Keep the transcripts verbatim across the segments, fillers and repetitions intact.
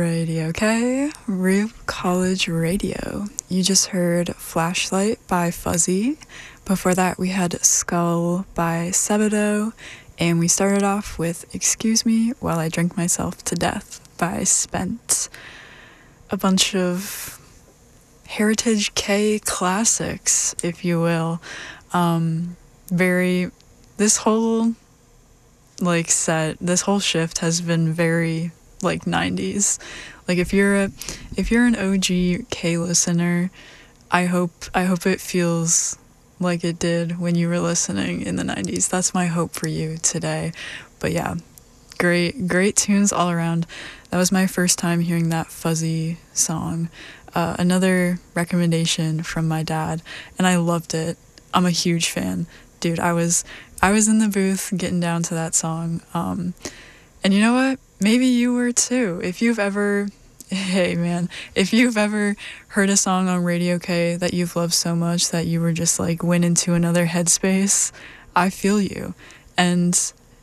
Radio K, Real College Radio. You just heard Flashlight by Fuzzy. Before that, we had Skull by Sebadoh. And we started off with Excuse Me While I Drink Myself to Death by Spent. A bunch of Heritage K classics, if you will. Um, very, this whole, like, set, this whole shift has been very, like, nineties. Like, if you're a, if you're an O G K listener, I hope, I hope it feels like it did when you were listening in the nineties. That's my hope for you today. But yeah, great, great tunes all around. That was my first time hearing that Fuzzy song. Uh, another recommendation from my dad, and I loved it. I'm a huge fan. Dude, I was I was in the booth getting down to that song. Um, and you know what? Maybe you were too. If you've ever, hey man, if you've ever heard a song on Radio K that you've loved so much that you were just like went into another headspace, I feel you. And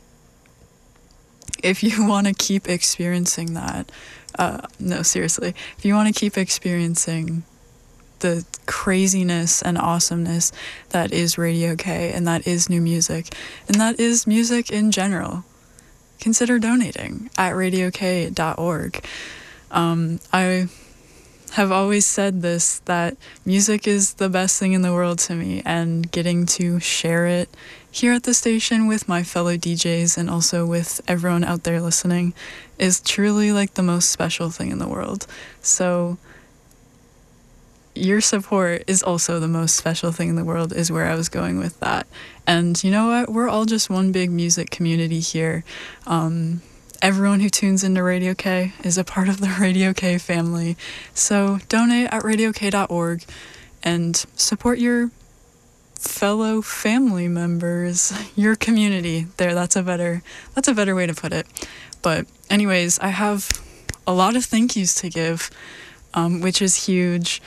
if you want to keep experiencing that, uh, no, seriously, if you want to keep experiencing the craziness and awesomeness that is Radio K, and that is new music, and that is music in general, consider donating at radio k dot org. Um, I have always said this, that music is the best thing in the world to me, and getting to share it here at the station with my fellow D Js and also with everyone out there listening is truly like the most special thing in the world. So your support is also the most special thing in the world, is where I was going with that. And you know what? We're all just one big music community here. Um, everyone who tunes into Radio K is a part of the Radio K family. So donate at radio k dot org and support your fellow family members, your community. There, that's a better that's a better way to put it. But anyways, I have a lot of thank yous to give, um, which is huge.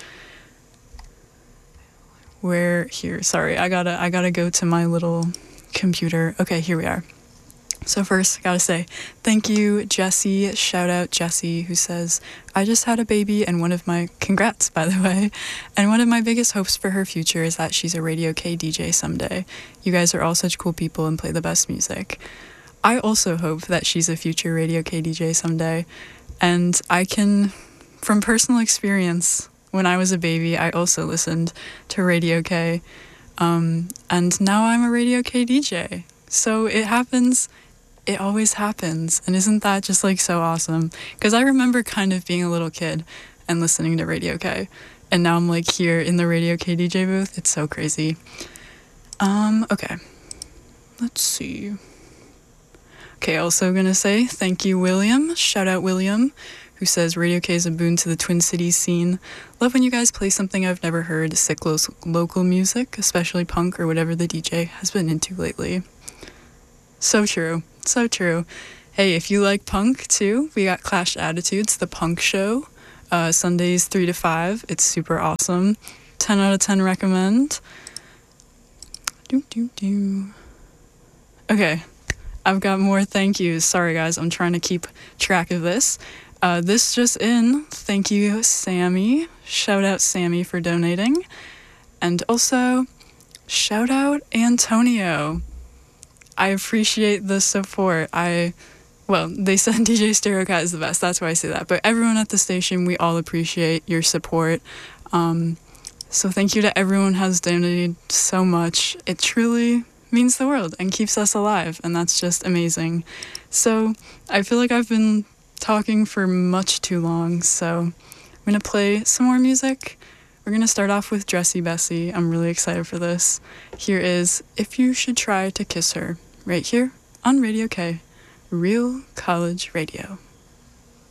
Where here, sorry, I gotta I gotta go to my little computer. Okay, here we are. So first, I gotta say, thank you, Jessie. Shout out Jessie, who says, I just had a baby, and one of my, congrats, by the way, and one of my biggest hopes for her future is that she's a Radio K D J someday. You guys are all such cool people and play the best music. I also hope that she's a future Radio K D J someday, and I can, from personal experience, when I was a baby, I also listened to Radio K, um, and now I'm a Radio K D J. So it happens. It always happens. And isn't that just like so awesome? Because I remember kind of being a little kid and listening to Radio K. And now I'm like here in the Radio K D J booth. It's so crazy. Um, okay. Let's see. Okay, also gonna say thank you, William. Shout out William, who says Radio K is a boon to the Twin Cities scene. Love when you guys play something I've never heard. Sick lo- local music, especially punk or whatever the D J has been into lately. So true. So true. Hey, if you like punk too, we got Clash Attitudes, the punk show, uh, Sundays three to five. It's super awesome. ten out of ten recommend. Doo, doo, doo. Okay, I've got more thank yous. Sorry guys, I'm trying to keep track of this. Uh, this just in, thank you, Sammy. Shout out Sammy for donating. And also, shout out Antonio. I appreciate the support. I, well, they said D J Stereocat is the best. That's why I say that. But everyone at the station, we all appreciate your support. Um, so thank you to everyone who has donated so much. It truly means the world and keeps us alive. And that's just amazing. So I feel like I've been talking for much too long. So I'm going to play some more music. We're going to start off with Dressy Bessie. I'm really excited for this. Here is If You Should Try to Kiss Her, right here on Radio K, Real College Radio.